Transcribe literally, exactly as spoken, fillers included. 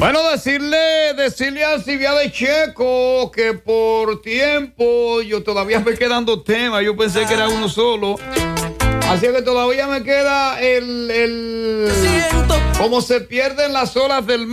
Bueno, decirle, decirle a Silvia de Checo que por tiempo yo todavía me quedan dos temas. Yo pensé que era uno solo. Así que todavía me queda el, el cómo se pierden las olas del